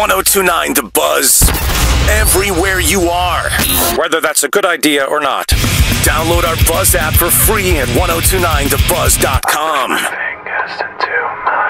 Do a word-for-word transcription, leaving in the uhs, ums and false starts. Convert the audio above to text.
ten twenty-nine The Buzz. Everywhere you are, whether that's a good idea or not. Download our Buzz app for free at ten twenty-nine the buzz dot com.